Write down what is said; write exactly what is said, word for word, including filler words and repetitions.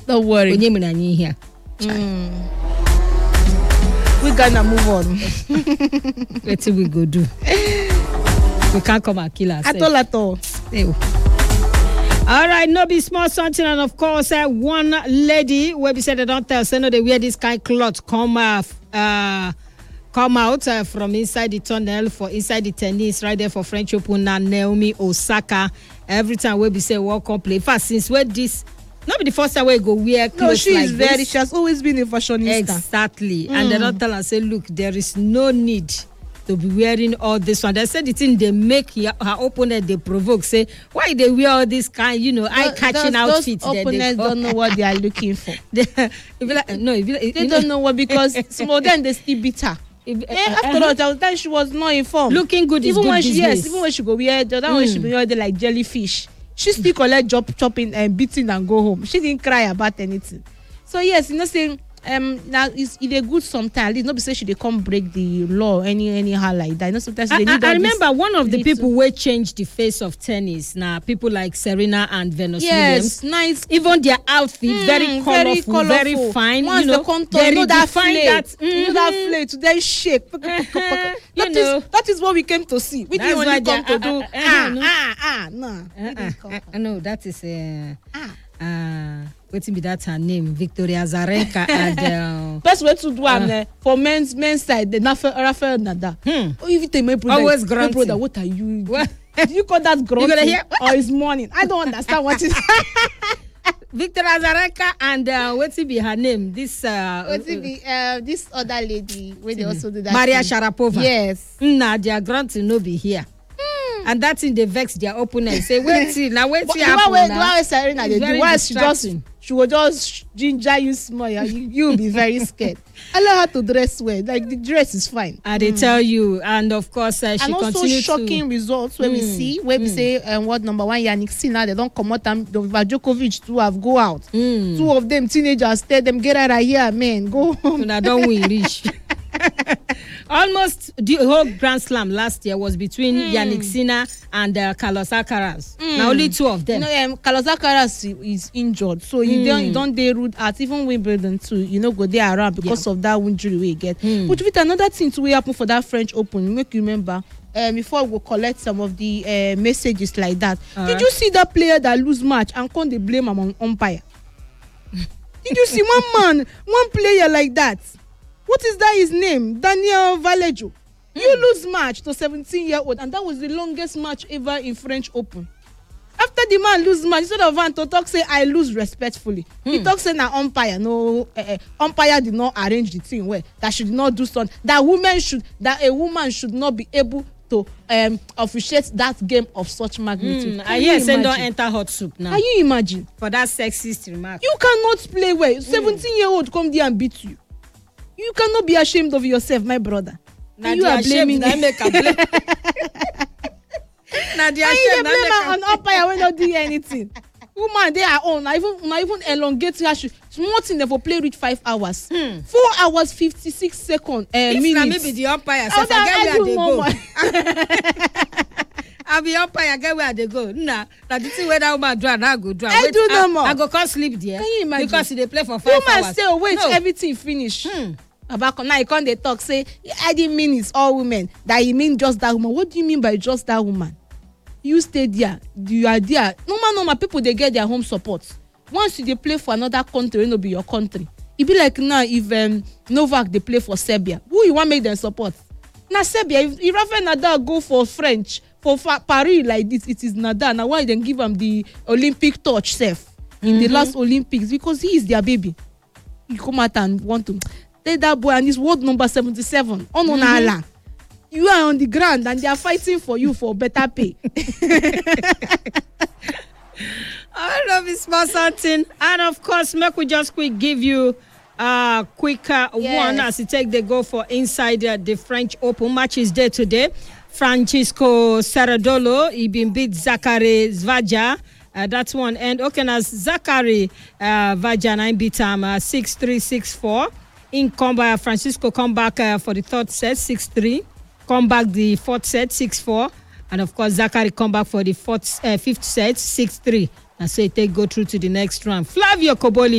Don't worry. Mm. We gonna move on. Let's see what we go do. We can't come and kill ourselves. At all, at all. Ew. All right, no be small something, and of course, uh, one lady where we said they don't tell, say no, they wear this kind of cloth come uh, uh come out uh, from inside the tunnel for inside the tennis right there for French Open. And Naomi Osaka, every time we be say welcome play fast since where this not be the first time we go wear clothes. No, she like is very. this. She has always been a fashionista. Exactly, Mm. and they don't tell and say, look, there is no need to be wearing all this one. They said the thing they make her, her opponent they provoke. Say why they wear all this kind, you know, eye catching outfits. Those opponents don't know what they are looking for. they, if you like, no, if you like, They you don't know, know what because some of them they still beat her. if, Eh, after all, that time she was not informed. looking good is even good when she business. yes, even when she go wear the other one she be wear the like jellyfish. She still collect job chopping and beating and go home. She didn't cry about anything. So yes, you know saying um now it's it a good sometimes. It's not be say she they come break the law any anyhow like that. You know sometimes they I, need I, I all remember this one of the little- people who changed the face of tennis. Now people like Serena and Venus yes, Williams. nice. Even their outfit Mm, very, colorful, very colourful. fine. Once you know, the contour, they you know that redefine flay, that. you know that Mhm. flay to then shake. That You is know. that is what we came to see. We That's didn't why only come they- to uh, do uh, uh, ah no. ah ah no. We Uh, didn't come uh, for- uh, no, that is uh, Ah. uh, waiting be that her name, Victoria Azarenka and uh, Best way to do am uh, for men's men's side, the Rafael Rafael Nadal. Hmm. Oh, if you tell my brother, Always my grunting. brother, what are you? What? Do you call that grunting gonna hear- or is morning? I don't understand what is. Victoria Azarenka and uh, waiting be her name. This uh, What is the uh, this other lady where they also do that? Maria thing? Sharapova. Yes. Nah, their grunting no be here. And that thing they vex their opponent. Say wait till now, wait But till the one happen way the now. one way Serena It's dey do, very once she just distracting. she will just ginger you small, yeah, you you'll be very scared. Allow her to dress well, like the dress is fine. I they tell you, and of course uh, she And also continued shocking to. results where we see where we say um, what number one Yannick Sinner they don't come out and Novak Djokovic too have go out. Mm. Two of them teenagers tell them get out of here, man, go home. Una don't win reach. Almost the whole Grand Slam last year was between Yannick Sinner and uh, Carlos Alcaraz. Now only two of them. You know, um, Carlos Alcaraz is injured, so you don't you don't dey rude at even Wimbledon too. You know, go there around because of that injury we get. Mm. But with another thing to happen for that French Open, make you remember. Um, before we collect some of the uh, messages like that, Uh-huh. did you see that player that lose match and come dey blame am on umpire? Did you see one man, one player like that? What is that his name? Daniel Vallejo. You lose match to seventeen year old, and that was the longest match ever in French Open. After the man lose match, instead of van to talk say I lose respectfully, he talk say na umpire no uh, uh, umpire did not arrange the thing well, that she did not do something, that women should that a woman should not be able to um officiate that game of such magnitude. Mm, Can I you hear say don't imagine? enter hot soup now Can you imagine? for that sexist remark. You cannot play well. seventeen year old come there and beat you. You cannot be ashamed of yourself, my brother. Now And you they are blaming ashamed, na me. make a blame. Now they And you ashamed, dey na blame make am on umpire wey no do anything. Woman dey her own na even na even elongate her she small thing dem for play reach five hours. Hmm. four hours fifty-six seconds uh, If na minutes. me be the umpire, Oh, so forget that where I do they more go. more. I be umpire, get where they go. Nah, na the thing where that woman do, and I go do. am. I Wait, do no more. I go come sleep there. Can you imagine? Because they play for five Woman hours. say oh wait No. everything finish. Hmm. Baba now he come dey talk say I didn't mean it's all women, that he mean just that woman. What do you mean by just that woman? You stay there, you are there. Normal normal people dey get their home support. Once you dey play for another country wey no be your country, e be like now if um, Novak dey play for Serbia, who you wan make dem support? Na Serbia. If, if Rafael Nadal go for French for fa- Paris like this, it is Nadal. Na why dem give am the Olympic touch sef in mm-hmm. the last Olympics, because he is their baby. You come out and want to take that boy and he's world number seventy-seven. Oh no, mm-hmm. na you are on the ground and they are fighting for you for better pay. I love it, small something. And of course, make we just quick give you a uh, quick uh, yes. one as you take the go for inside uh, the French Open match is there today. Francisco Cerrodolo, he been beat Zachary Zvaja. Uh, that's one. And okay, now Zachary uh, Vajana beat him uh, six three, six four. In combat, Francisco come back uh, for the third set, six three. Come back the fourth set, six four. And of course, Zachary come back for the fourth, uh, fifth set, six three. And so they go through to the next round. Flavio Koboli